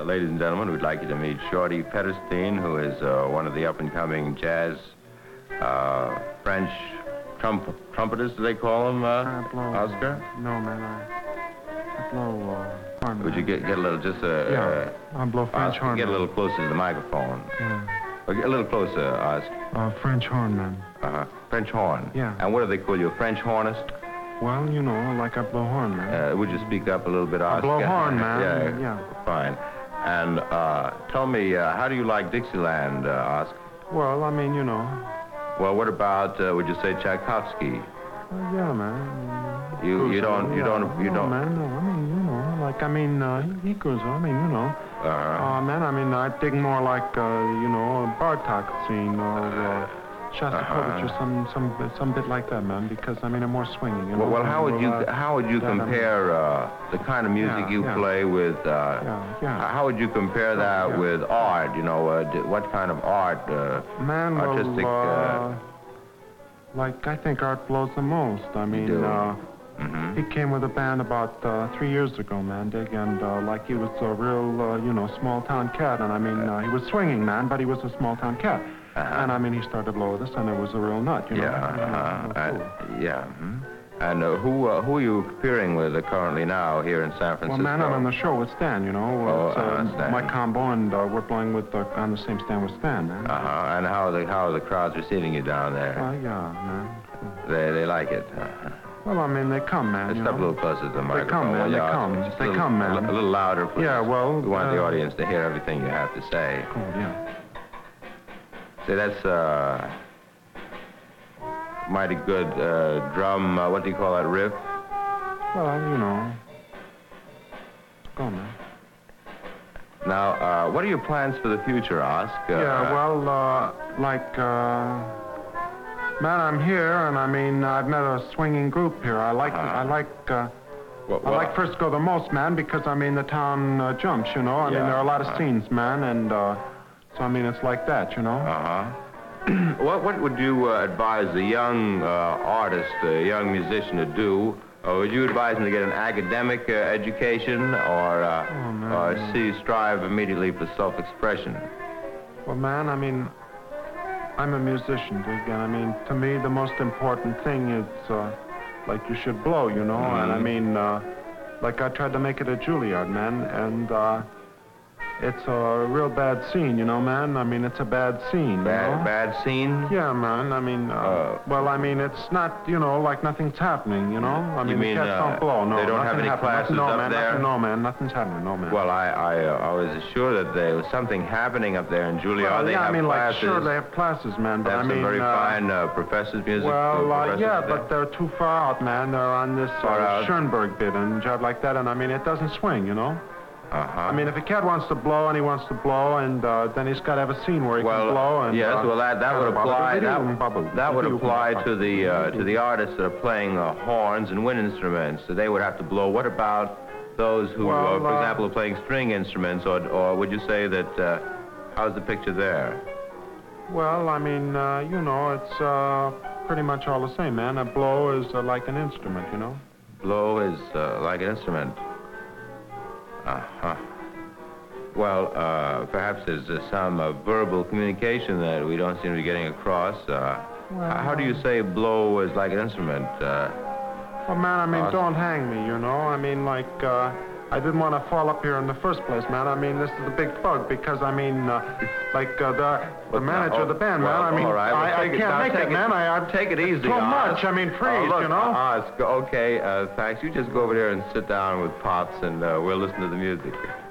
ladies and gentlemen, we'd like you to meet Shorty Pederstein, who is one of the up-and-coming jazz French trumpeters, do they call them, Oscar? No, man, I blow horn. Would you get a little, just yeah, I blow French horn. Get a little closer to the microphone. Yeah. Get a little closer, Oscar. French horn, man. French horn? Yeah. And what do they call you, a French hornist? Well, you know, like I blow horn, man. Would you speak up a little bit, Oscar? I blow horn, man. Yeah. Fine. And tell me, how do you like Dixieland, Oscar? Well, I mean, you know. Well, what about, would you say Tchaikovsky? Yeah, man. You don't. No, man, no. I mean, you know, like, he goes, I mean, you know. Man, I mean, I dig more like, you know, Bartok scene or Shostakovich or some bit like that, man, because, I mean, I'm more swinging. You know? Well, how would you compare the kind of music you play with, how would you compare that with art, you know, what kind of art, man, artistic... like, I think art blows the most. I mean, he came with a band about 3 years ago, man, Dig, and like he was a real, you know, small-town cat, and I mean, he was swinging, man, but he was a small-town cat. And I mean, he started to blow with us, and it was a real nut, you know. And who are you appearing with currently now here in San Francisco? Well, man, I'm on the show with Stan, you know. Stan. My combo, and we're playing with on the same stand with Stan, man. And how are the crowds receiving you down there? Yeah, man. They like it. Well, I mean, they come, man. Step a little closer to the microphone. They come, man. They come, man. A little louder, please. Yeah, well... We want the audience to hear everything you have to say. Cool, yeah. See, that's mighty good drum, what do you call that, riff? Well, you know. Go on, man. Now, what are your plans for the future, Oscar? Yeah, well, man, I'm here, and I mean, I've met a swinging group here. I like Frisco the most, man, because, I mean, the town jumps, you know. I mean, there are a lot of scenes, man, and so, I mean, it's like that, you know. What would you advise a young artist, a young musician to do? Would you advise him to get an academic education or strive immediately for self-expression? Well, man, I mean, I'm a musician, Dig, and I mean, to me, the most important thing is, like, you should blow, you know, and I mean, like, I tried to make it at Juilliard, man, and it's a real bad scene, you know, man. I mean, it's a bad scene. Bad scene? Yeah, man. I mean, well, I mean, it's not, you know, like nothing's happening, you know? I mean, the cats don't blow. No, they don't have any classes up there? No, man, nothing's happening, no, man. Well, I was assured that there was something happening up there in Juilliard. Well, they have classes. Like, sure, they have classes, man, but they have some very fine professors' music. Well, yeah, but they're too far out, man. They're on this Schoenberg bit and job like that, and I mean, it doesn't swing, you know? I mean, if a cat wants to blow and he wants to blow, and then he's got to have a scene where he can blow. And, yes, well, that would apply. That would apply to the artists that are playing horns and wind instruments. So they would have to blow. What about those who, for example, are playing string instruments, or would you say that? How's the picture there? Well, I mean, you know, it's pretty much all the same, man. A blow is like an instrument, you know. Blow is like an instrument. Well, perhaps there's some verbal communication that we don't seem to be getting across. How do you say blow is like an instrument? Well, man, I mean, don't hang me, you know? I mean, like, I didn't want to fall up here in the first place, man. I mean, this is a big bug because, I mean, like, the manager of the band, man, I mean, I can't make it, man. I take it easy. Too much. I mean, freeze, you know? Okay, thanks. You just go over there and sit down with Pops, and we'll listen to the music.